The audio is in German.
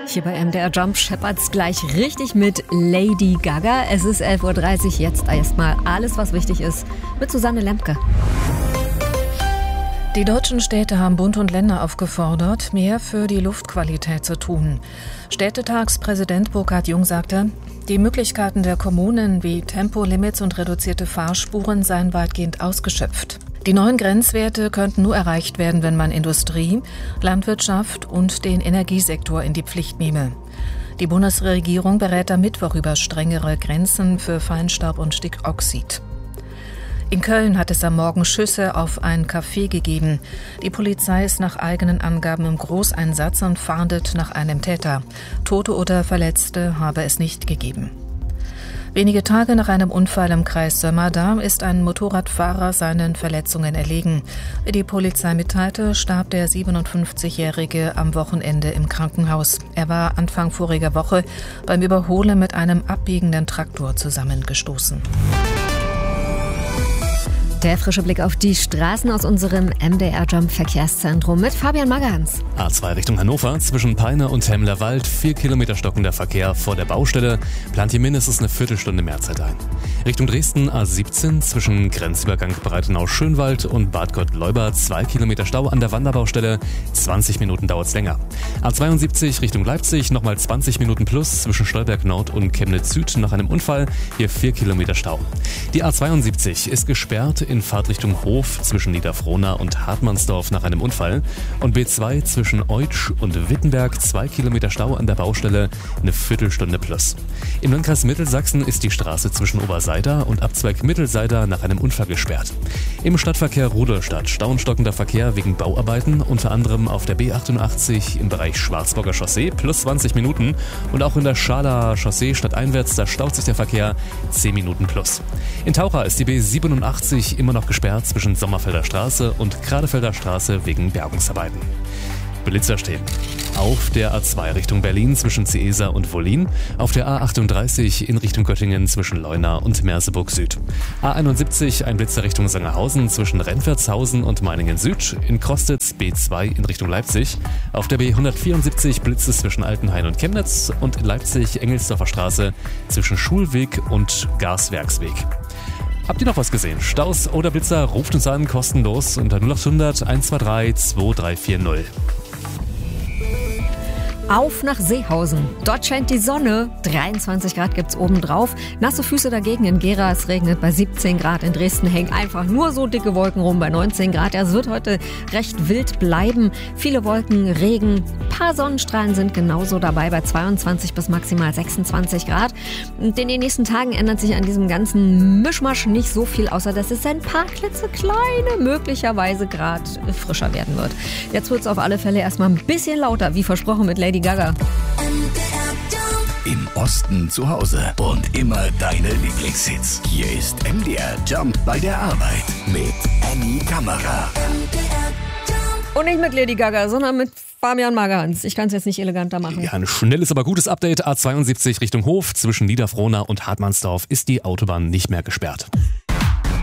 Hier bei MDR Jump scheppert's gleich richtig mit Lady Gaga. Es ist 11.30 Uhr, jetzt erstmal alles, was wichtig ist, mit Susanne Lemke. Die deutschen Städte haben Bund und Länder aufgefordert, mehr für die Luftqualität zu tun. Städtetagspräsident Burkhard Jung sagte, die Möglichkeiten der Kommunen wie Tempolimits und reduzierte Fahrspuren seien weitgehend ausgeschöpft. Die neuen Grenzwerte könnten nur erreicht werden, wenn man Industrie, Landwirtschaft und den Energiesektor in die Pflicht nehme. Die Bundesregierung berät am Mittwoch über strengere Grenzen für Feinstaub und Stickoxid. In Köln hat es am Morgen Schüsse auf ein Café gegeben. Die Polizei ist nach eigenen Angaben im Großeinsatz und fahndet nach einem Täter. Tote oder Verletzte habe es nicht gegeben. Wenige Tage nach einem Unfall im Kreis Sömmerda ist ein Motorradfahrer seinen Verletzungen erlegen. Wie die Polizei mitteilte, starb der 57-Jährige am Wochenende im Krankenhaus. Er war Anfang voriger Woche beim Überholen mit einem abbiegenden Traktor zusammengestoßen. Der frische Blick auf die Straßen aus unserem MDR Jump Verkehrszentrum mit Fabian Magans. A2 Richtung Hannover, zwischen Peine und Hemlerwald, 4 Kilometer stockender Verkehr vor der Baustelle, plant hier mindestens eine Viertelstunde Mehrzeit ein. Richtung Dresden A17, zwischen Grenzübergang Breitenau-Schönwald und Bad Gott-Leubert, 2 Kilometer Stau an der Wanderbaustelle, 20 Minuten dauert's länger. A72 Richtung Leipzig, nochmal 20 Minuten plus, zwischen Stolberg Nord und Chemnitz Süd nach einem Unfall, hier 4 Kilometer Stau. Die A72 ist gesperrt in Fahrtrichtung Hof zwischen Niederfrohna und Hartmannsdorf nach einem Unfall und B2 zwischen Eutsch und Wittenberg, 2 Kilometer Stau an der Baustelle, eine Viertelstunde plus. Im Landkreis Mittelsachsen ist die Straße zwischen Oberseida und Abzweig Mittelseida nach einem Unfall gesperrt. Im Stadtverkehr Rudolstadt stockender Verkehr wegen Bauarbeiten, unter anderem auf der B88 im Bereich Schwarzburger Chaussee plus 20 Minuten und auch in der Schalaer Chaussee stadteinwärts, da staut sich der Verkehr 10 Minuten plus. In Taucha ist die B87 immer noch gesperrt zwischen Sommerfelder Straße und Gradefelder Straße wegen Bergungsarbeiten. Blitzer stehen. Auf der A2 Richtung Berlin zwischen Ciesa und Wollin, auf der A38 in Richtung Göttingen zwischen Leuna und Merseburg Süd. A71 ein Blitzer Richtung Sangerhausen zwischen Rentwertshausen und Meiningen Süd, in Krostitz B2 in Richtung Leipzig. Auf der B174 Blitze zwischen Altenhain und Chemnitz und in Leipzig Engelsdorfer Straße zwischen Schulweg und Gaswerksweg. Habt ihr noch was gesehen? Staus oder Blitzer? Ruft uns an, kostenlos unter 0800 123 2340. Auf nach Seehausen. Dort scheint die Sonne. 23 Grad gibt's obendrauf. Nasse Füße dagegen in Gera. Es regnet bei 17 Grad. In Dresden hängen einfach nur so dicke Wolken rum bei 19 Grad. Ja, es wird heute recht wild bleiben. Viele Wolken, Regen, paar Sonnenstrahlen sind genauso dabei bei 22 bis maximal 26 Grad. Und in den nächsten Tagen ändert sich an diesem ganzen Mischmasch nicht so viel, außer dass es ein paar klitzekleine, möglicherweise Grad frischer werden wird. Jetzt wird's auf alle Fälle erstmal ein bisschen lauter, wie versprochen mit Lady Gaga. Im Osten zu Hause und immer deine Lieblingshits. Hier ist MDR Jump bei der Arbeit mit Annie Kamera. Und nicht mit Lady Gaga, sondern mit Fabian Magans. Ich kann es jetzt nicht eleganter machen. Ja, ein schnelles, aber gutes Update. A72 Richtung Hof zwischen Niederfrohna und Hartmannsdorf ist die Autobahn nicht mehr gesperrt.